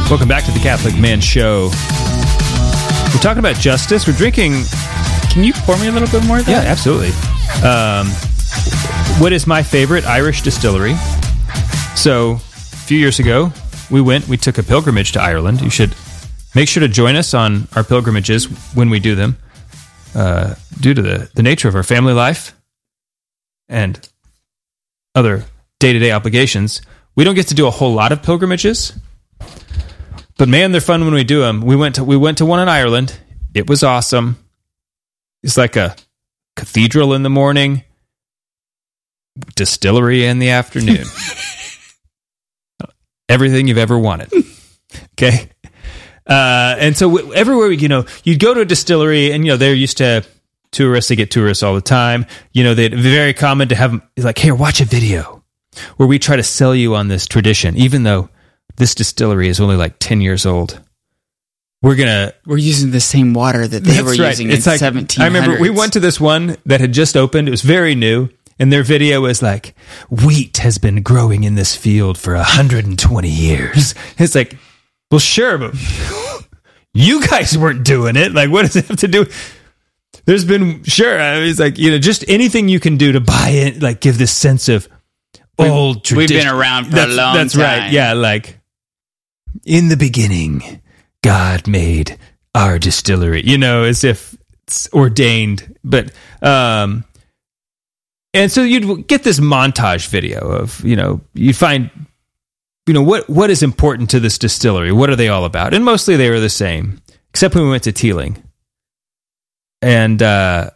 Welcome back to the Catholic Man Show. We're talking about justice. We're drinking... Can you pour me a little bit more of that? Yeah, absolutely. What is my favorite Irish distillery? So, a few years ago, we took a pilgrimage to Ireland. You should make sure to join us on our pilgrimages when we do them. Due to the nature of our family life and other day-to-day obligations, we don't get to do a whole lot of pilgrimages. But man, they're fun when we do them. We went to one in Ireland. It was awesome. It's like a cathedral in the morning, distillery in the afternoon. Everything you've ever wanted. Okay. And so everywhere, you'd go to a distillery and, they're used to tourists. They get tourists all the time. They're very common to have, like, here, watch a video where we try to sell you on this tradition, even though this distillery is only like 10 years old. We're using the same water that they were using in 1700s. I remember we went to this one that had just opened. It was very new. And their video was like, wheat has been growing in this field for 120 years. It's like, well, sure, but you guys weren't doing it. Like, what does it have to do? There's been, sure. It's like, just anything you can do to buy it, like give this sense of old tradition. We've been around for a long time. That's right. Yeah, like, in the beginning, God made our distillery, as if it's ordained. But, and so you'd get this montage video of, you'd find, what is important to this distillery? What are they all about? And mostly they were the same, except when we went to Teeling. And go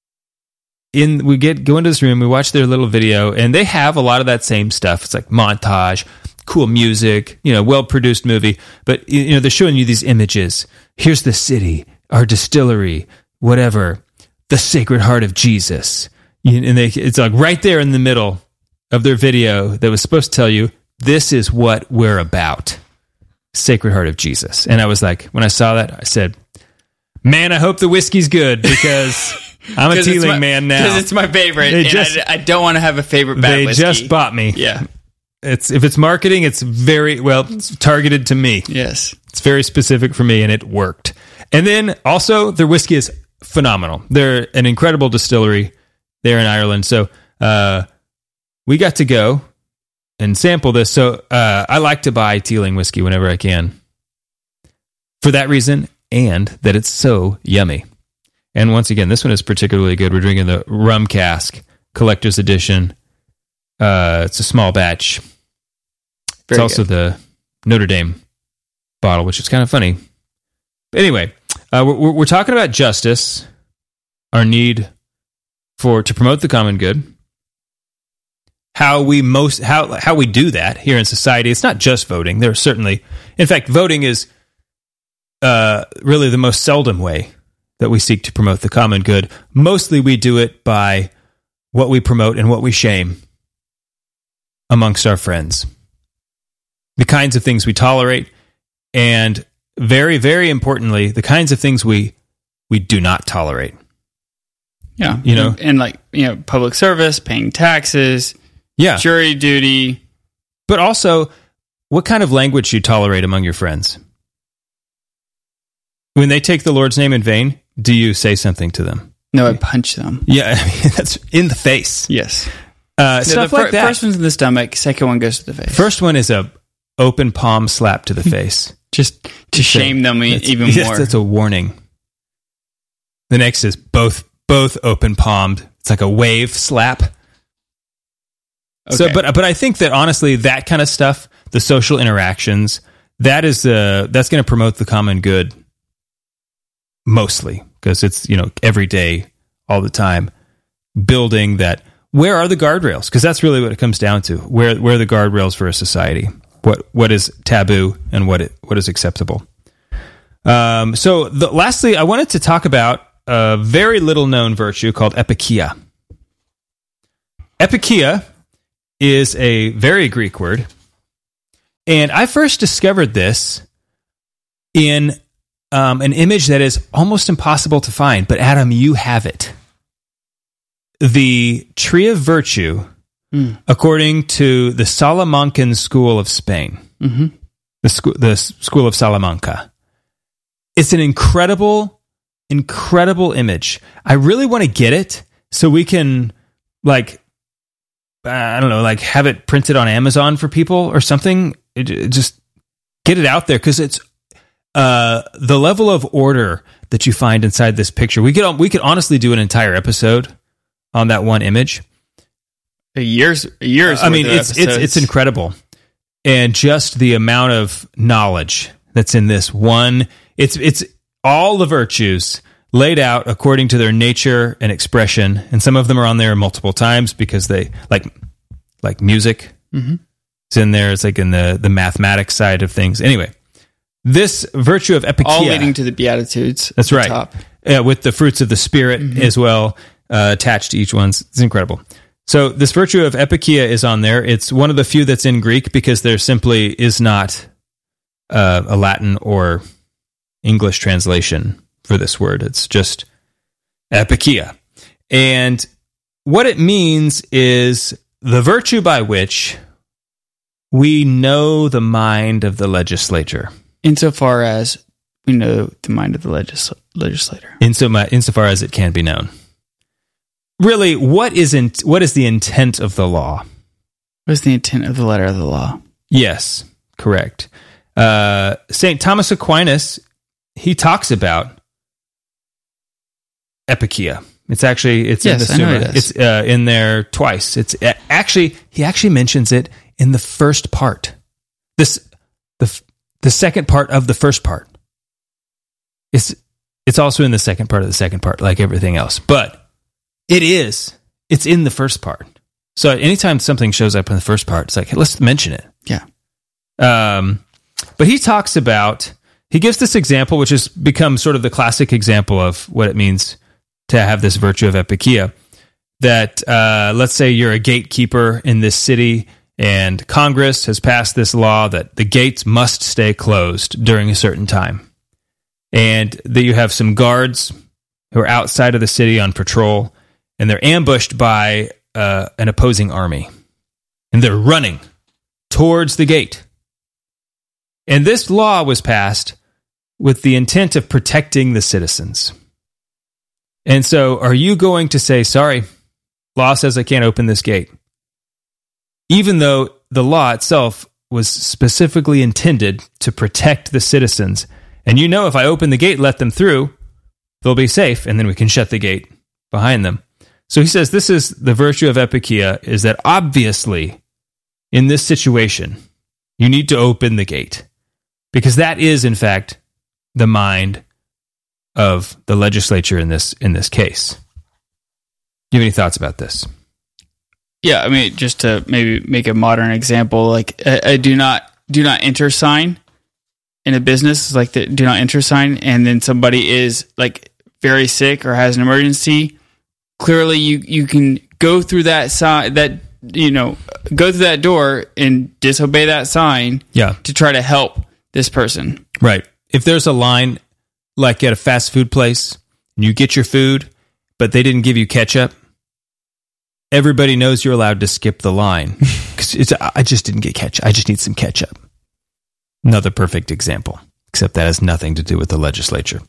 into this room, we watch their little video, and they have a lot of that same stuff. It's like montage, cool music, well-produced movie. But, they're showing you these images. Here's the city, our distillery, whatever, the Sacred Heart of Jesus. And it's like right there in the middle of their video that was supposed to tell you, this is what we're about. Sacred Heart of Jesus. And I was like, when I saw that, I said, man, I hope the whiskey's good because I'm a Teeling man now. Because it's my favorite. I don't want to have a favorite bad whiskey. They just bought me. Yeah. If it's marketing, it's very, it's targeted to me. Yes. It's very specific for me, and it worked. And then also, their whiskey is phenomenal. They're an incredible distillery there in Ireland. So we got to go and sample this. So I like to buy Teeling whiskey whenever I can. For that reason, and that it's so yummy. And once again, this one is particularly good. We're drinking the rum cask collector's edition. It's a small batch. It's also the Notre Dame bottle, which is kind of funny. But anyway, we're talking about justice, our need to promote the common good, how we do that here in society. It's not just voting. There are certainly, in fact, voting is really the most seldom way that we seek to promote the common good. Mostly we do it by what we promote and what we shame amongst our friends. The kinds of things we tolerate, and very, very importantly, the kinds of things we do not tolerate. Yeah. And public service, paying taxes, jury duty. But also, what kind of language you tolerate among your friends? When they take the Lord's name in vain, do you say something to them? No, I punch them. Yeah, that's in the face. Yes. Stuff like that. First one's in the stomach, second one goes to the face. First one is a open palm slap to the face. Just to shame them even more. Yes, that's a warning. The next is both open palmed. It's like a wave slap. Okay. So, but I think that honestly, that kind of stuff, the social interactions, that's going to promote the common good mostly, because it's every day, all the time, building that. Where are the guardrails? Because that's really what it comes down to. Where are the guardrails for a society? What is taboo and what is acceptable? Lastly, I wanted to talk about a very little known virtue called epikeia. Epikeia is a very Greek word, and I first discovered this in an image that is almost impossible to find. But Adam, you have it. The tree of virtue, according to the Salamancan school of Spain. Mm-hmm. the school of Salamanca. It's an incredible image. I really want to get it so we can, like, I don't know, like have it printed on Amazon for people or something. Just get it out there, because it's the level of order that you find inside this picture. We could honestly do an entire episode on that one image. Years. I mean, it's incredible, and just the amount of knowledge that's in this one. It's all the virtues laid out according to their nature and expression, and some of them are on there multiple times because they like music. Mm-hmm. It's in there. It's like in the mathematics side of things. Anyway, this virtue of epikeia, all leading to the Beatitudes. That's right. Top. Yeah, with the fruits of the Spirit as well attached to each one. It's incredible. So this virtue of epikeia is on there. It's one of the few that's in Greek because there simply is not a Latin or English translation for this word. It's just epikeia. And what it means is the virtue by which we know the mind of the legislator. Insofar as we know the mind of the legislator. Insofar as it can be known. Really, what is the intent of the law? What is the intent of the letter of the law? Yes, correct. St. Thomas Aquinas, he talks about epikeia. It's in the Summa. It's in there twice. He actually mentions it in the first part. The second part of the first part. It's also in the second part of the second part, like everything else. But it's in the first part. So anytime something shows up in the first part, it's like, hey, let's mention it. Yeah. But he gives this example, which has become sort of the classic example of what it means to have this virtue of epikeia. That let's say you're a gatekeeper in this city, and Congress has passed this law that the gates must stay closed during a certain time. And that you have some guards who are outside of the city on patrol, and they're ambushed by an opposing army. And they're running towards the gate. And this law was passed with the intent of protecting the citizens. And so are you going to say, sorry, law says I can't open this gate? Even though the law itself was specifically intended to protect the citizens. And if I open the gate, let them through, they'll be safe, and then we can shut the gate behind them. So he says this is the virtue of epikeia, is that obviously in this situation, you need to open the gate. Because that is, in fact, the mind of the legislature in this case. Do you have any thoughts about this? Yeah, I mean, just to maybe make a modern example, like a do not enter sign in a business, like the do not enter sign, and then somebody is like very sick or has an emergency. Clearly, you can go through that sign, go through that door and disobey that sign, to try to help this person. Right. If there's a line, like at a fast food place, and you get your food, but they didn't give you ketchup, everybody knows you're allowed to skip the line. Because I just didn't get ketchup. I just need some ketchup. Another perfect example, except that has nothing to do with the legislature.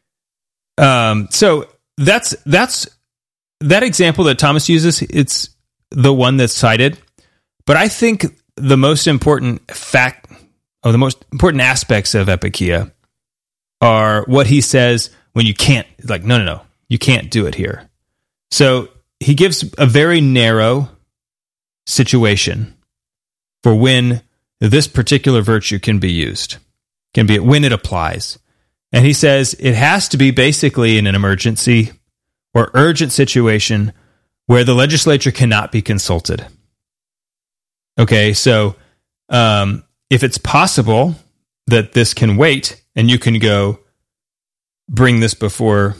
So that's that example that Thomas uses. It's the one that's cited. But I think the most important fact, or the most important aspects of epikeia are what he says when you can't, like, no, you can't do it here. So he gives a very narrow situation for when this particular virtue can be used, can be when it applies. And he says it has to be basically in an emergency or urgent situation where the legislature cannot be consulted. Okay, so if it's possible that this can wait and you can go bring this before,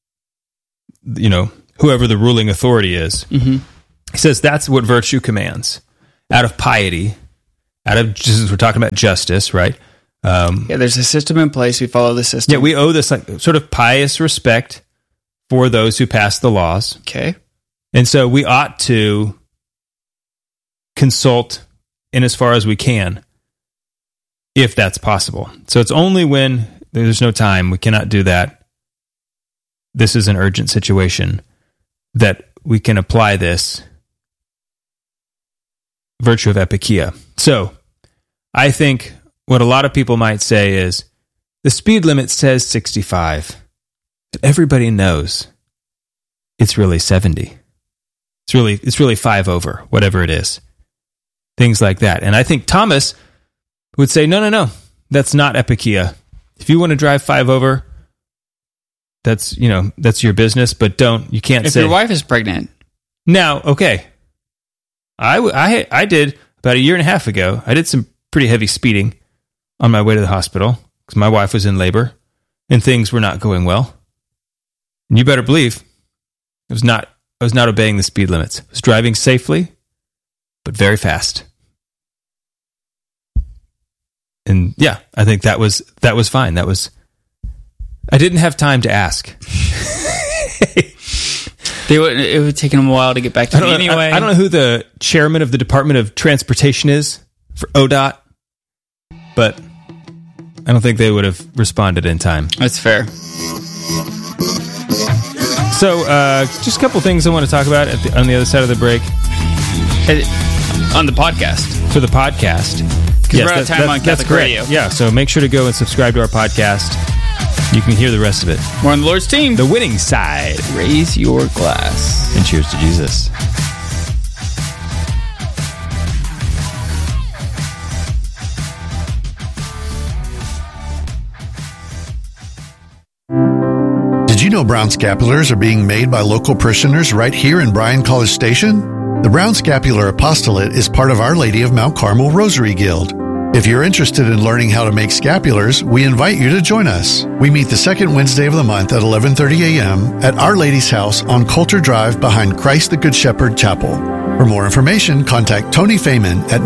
whoever the ruling authority is. Mm-hmm. He says that's what virtue commands. Out of piety, we're talking about justice, right? There's a system in place. We follow the system. Yeah, we owe this sort of pious respect for those who pass the laws. Okay. And so we ought to consult in as far as we can if that's possible. So it's only when there's no time, we cannot do that, this is an urgent situation, that we can apply this virtue of epikeia. So I think what a lot of people might say is, the speed limit says 65, but everybody knows it's really 70. It's really 5 over, whatever it is. Things like that. And I think Thomas would say, no, that's not epikeia. If you want to drive 5 over, that's your business, but you can't if say. If your wife is pregnant. Now, okay. I did about a year and a half ago, I did some pretty heavy speeding on my way to the hospital because my wife was in labor and things were not going well. And you better believe I was not obeying the speed limits. I was driving safely, but very fast. And yeah, I think that was fine. I didn't have time to ask. It would have taken them a while to get back to me anyway. I don't know who the chairman of the Department of Transportation is for ODOT, but I don't think they would have responded in time. That's fair. So, just a couple things I want to talk about on the other side of the break. On the podcast. For the podcast. Because we're out of time on Catholic Radio. Yeah, so make sure to go and subscribe to our podcast. You can hear the rest of it. We're on the Lord's team. The winning side. Raise your glass. And cheers to Jesus. Did you know brown scapulars are being made by local parishioners right here in Bryan College Station? The Brown Scapular Apostolate is part of Our Lady of Mount Carmel Rosary Guild. If you're interested in learning how to make scapulars, we invite you to join us. We meet the second Wednesday of the month at 11:30 a.m. at Our Lady's house on Coulter Drive behind Christ the Good Shepherd Chapel. For more information, contact Tony Feynman at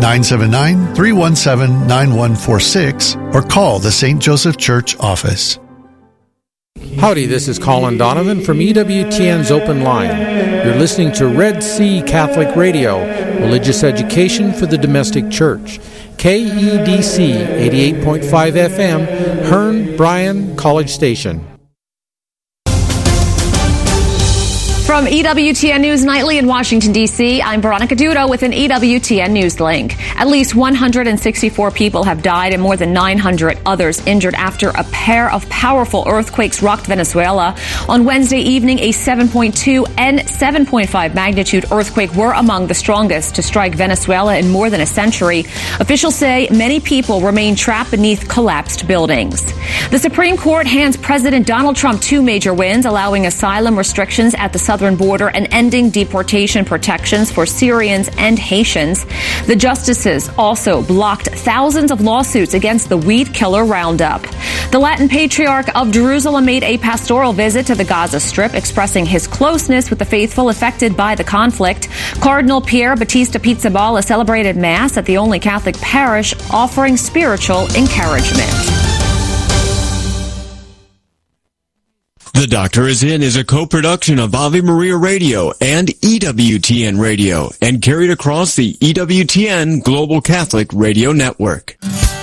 979-317-9146 or call the St. Joseph Church office. Howdy, this is Colin Donovan from EWTN's Open Line. You're listening to Red Sea Catholic Radio, religious education for the domestic church. KEDC 88.5 FM, Hearn, Bryan, College Station. From EWTN News Nightly in Washington, D.C., I'm Veronica Dudo with an EWTN News link. At least 164 people have died and more than 900 others injured after a pair of powerful earthquakes rocked Venezuela. On Wednesday evening, a 7.2 and 7.5 magnitude earthquake were among the strongest to strike Venezuela in more than a century. Officials say many people remain trapped beneath collapsed buildings. The Supreme Court hands President Donald Trump 2 major wins, allowing asylum restrictions at the southern border and ending deportation protections for Syrians and Haitians. The justices also blocked thousands of lawsuits against the weed killer Roundup. The Latin Patriarch of Jerusalem made a pastoral visit to the Gaza Strip, expressing his closeness with the faithful affected by the conflict. Cardinal Pier Battista Pizzaballa celebrated Mass at the only Catholic parish, offering spiritual encouragement. The Doctor Is In is a co-production of Ave Maria Radio and EWTN Radio and carried across the EWTN Global Catholic Radio Network.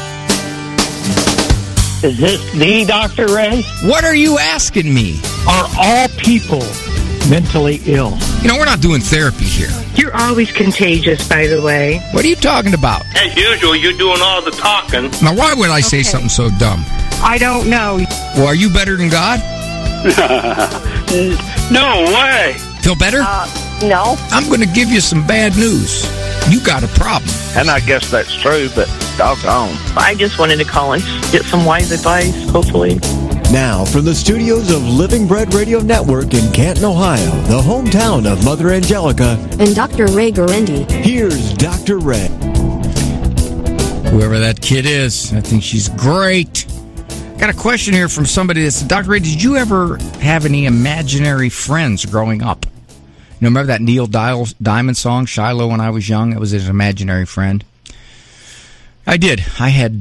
Is this the Dr. Ray? What are you asking me? Are all people mentally ill? You know, we're not doing therapy here. You're always contagious, by the way. What are you talking about? As usual, you're doing all the talking. Now, why would I say something so dumb? I don't know. Well, are you better than God? No way. Feel better? No. I'm going to give you some bad news. You got a problem. And I guess that's true, but doggone. I just wanted to call and get some wise advice, hopefully. Now, from the studios of Living Bread Radio Network in Canton, Ohio, the hometown of Mother Angelica, and Dr. Ray Guarendi, here's Dr. Ray. Whoever that kid is, I think she's great. Got a question here from somebody that said, Dr. Ray, did you ever have any imaginary friends growing up? You know, remember that Neil Diamond song, Shiloh, when I was young? It was his imaginary friend. I did. I had